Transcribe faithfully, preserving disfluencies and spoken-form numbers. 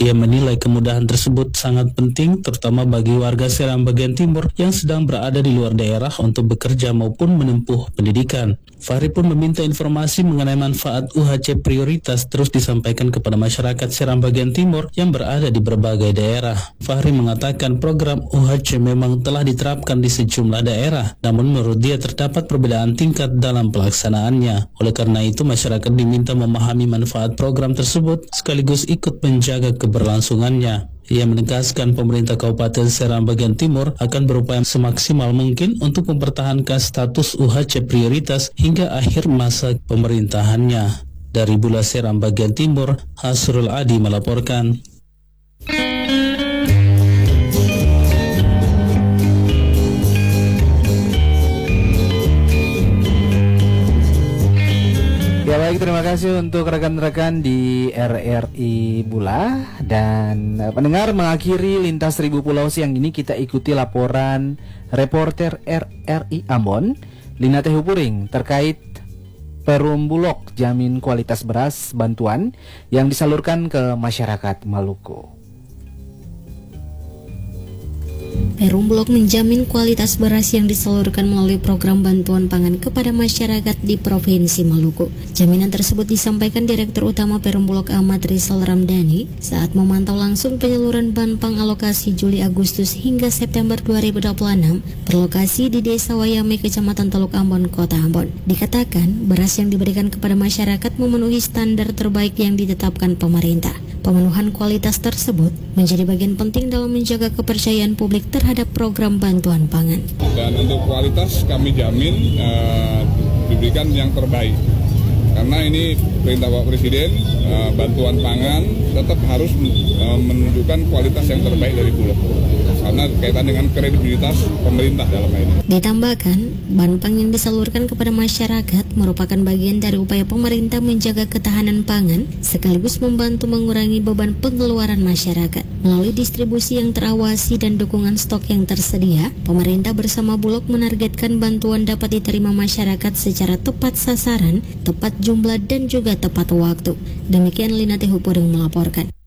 Ia menilai kemudahan tersebut sangat penting terutama bagi warga Seram bagian timur yang sedang berada di luar daerah untuk bekerja maupun menempuh pendidikan. Fahri pun meminta informasi mengenai manfaat U H C prioritas terus disampaikan kepada masyarakat Seram bagian timur yang berada di berbagai daerah. Fahri mengatakan program U H C memang telah diterapkan di sejumlah daerah, namun menurut dia terdapat perbedaan tingkat dalam pelaksanaannya. Oleh karena itu masyarakat diminta memahami manfaat program tersebut sekaligus ikut menjaga keberlangsungannya. Ia menegaskan pemerintah Kabupaten Seram bagian timur akan berupaya semaksimal mungkin untuk mempertahankan status U H C prioritas hingga akhir masa pemerintahannya. Dari Bula Seram bagian timur, Hasrul Adi melaporkan. Ya baik, terima kasih untuk rekan-rekan di R R I Bula. Dan uh, pendengar, mengakhiri lintas seribu pulau siang ini kita ikuti laporan reporter R R I Ambon Lina Tehupuring terkait Perum Bulog jamin kualitas beras bantuan yang disalurkan ke masyarakat Maluku. Perum Bulog menjamin kualitas beras yang disalurkan melalui program bantuan pangan kepada masyarakat di Provinsi Maluku. Jaminan tersebut disampaikan Direktur Utama Perum Bulog Ahmad Rizal Ramdhani saat memantau langsung penyaluran bahan pang alokasi Juli Agustus hingga September dua ribu dua puluh enam berlokasi di Desa Wayame, Kecamatan Teluk Ambon, Kota Ambon. Dikatakan beras yang diberikan kepada masyarakat memenuhi standar terbaik yang ditetapkan pemerintah. Pemenuhan kualitas tersebut menjadi bagian penting dalam menjaga kepercayaan publik terhadap program bantuan pangan. Dan untuk kualitas kami jamin uh, diberikan yang terbaik. Karena ini perintah Bapak Presiden, uh, bantuan pangan tetap harus uh, menunjukkan kualitas yang terbaik dari Bulog. Karena kaitan dengan kredibilitas pemerintah dalam hal ini. Ditambahkan, bahan pang yang disalurkan kepada masyarakat merupakan bagian dari upaya pemerintah menjaga ketahanan pangan sekaligus membantu mengurangi beban pengeluaran masyarakat. Melalui distribusi yang terawasi dan dukungan stok yang tersedia, pemerintah bersama Bulog menargetkan bantuan dapat diterima masyarakat secara tepat sasaran, tepat jumlah dan juga tepat waktu. Demikian Lina Tehupuring melaporkan.